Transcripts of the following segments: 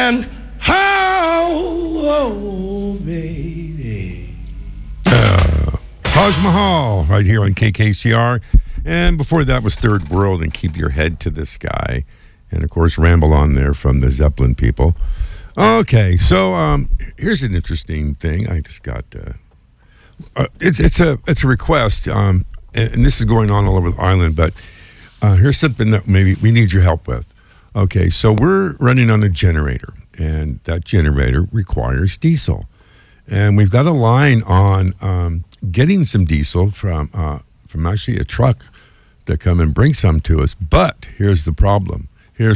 and how, oh, baby. Taj Mahal right here on KKCR. And before that was Third World and Keep Your Head to the Sky. And, of course, Ramble On there from the Zeppelin people. Okay, so here's an interesting thing. I just got... it's a request, and this is going on all over the island, but here's something that maybe we need your help with. Okay, so we're running on a generator, and that generator requires diesel. And we've got a line on getting some diesel from actually a truck to come and bring some to us. But here's the problem.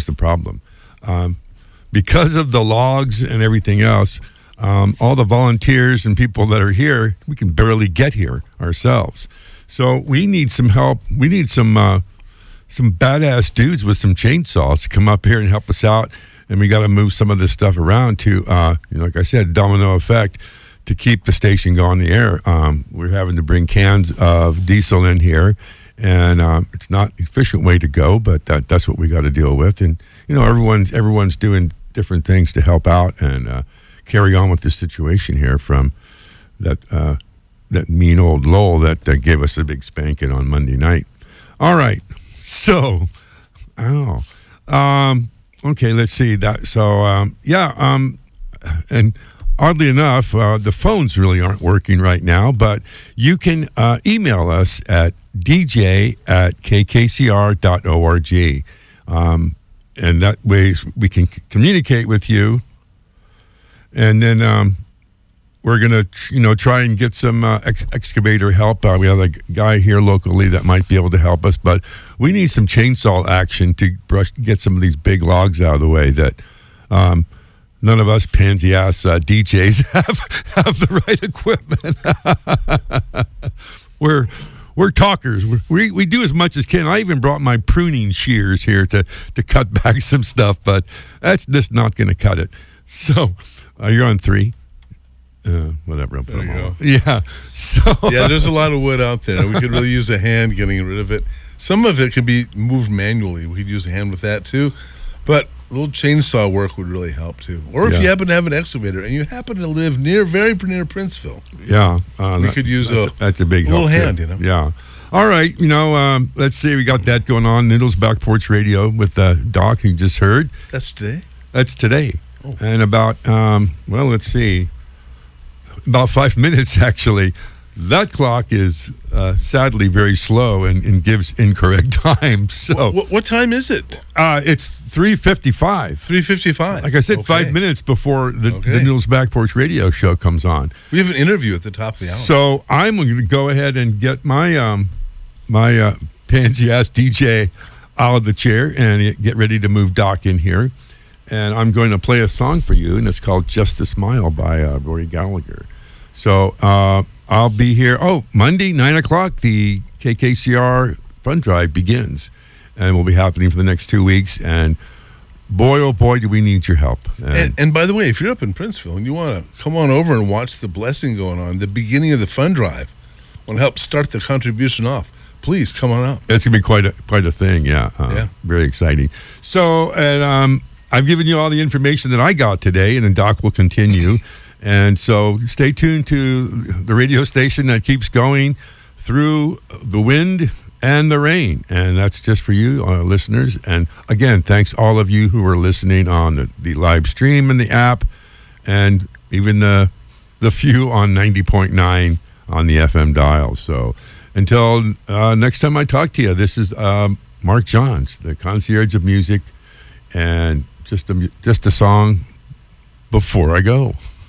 Because of the logs and everything else, all the volunteers and people that are here, we can barely get here ourselves. So we need some help. We need some badass dudes with some chainsaws to come up here and help us out. And we got to move some of this stuff around to, like I said, domino effect to keep the station going on the air. We're having to bring cans of diesel in here. And it's not the efficient way to go, but that's what we got to deal with. And, everyone's doing different things to help out and carry on with this situation here from that mean old Lowell that gave us a big spanking on Monday night. All right. So, okay, let's see that. So, and oddly enough, the phones really aren't working right now, but you can email us at dj@kkcr.org. And that way we can communicate with you. And then we're going to, try and get some excavator help. We have a guy here locally that might be able to help us, but we need some chainsaw action to get some of these big logs out of the way that none of us pansy-ass DJs have the right equipment. We're talkers. We do as much as can. I even brought my pruning shears here to cut back some stuff, but that's just not going to cut it. So you're on 3. Whatever. I'll put them all. Yeah. So yeah, there's a lot of wood out there. We could really use a hand getting rid of it. Some of it could be moved manually. We could use a hand with that too. But a little chainsaw work would really help too. Or if you happen to have an excavator and you happen to live very near Princeville. Yeah. We could use that's a big little help hand, too. Yeah. All right. Let's see. We got that going on. Noodles Back Porch Radio with Doc, who you just heard. That's today? That's today. Oh. And about, let's see. About 5 minutes, actually. That clock is sadly very slow and gives incorrect time. So what time is it? It's 3:55. 3:55. Like I said, 5 minutes before the Noodles Back Porch Radio show comes on. We have an interview at the top of the hour. So I'm going to go ahead and get my pansy-ass DJ out of the chair and get ready to move Doc in here. And I'm going to play a song for you, and it's called Just a Smile by Rory Gallagher. So I'll be here. Monday, 9 o'clock, the KKCR Fund Drive begins. And will be happening for the next 2 weeks. And boy, oh boy, do we need your help. And by the way, if you're up in Princeville and you want to come on over and watch the blessing going on, the beginning of the Fund Drive, want to help start the contribution off, please come on up. It's going to be quite a thing, yeah. Very exciting. So, and I've given you all the information that I got today, and then Doc will continue. And so stay tuned to the radio station that keeps going through the wind and the rain. And that's just for you, listeners. And again, thanks all of you who are listening on the live stream and the app, and even the few on 90.9 on the FM dial. So until next time I talk to you, this is Mark Johns, the concierge of music, and just a song before I go.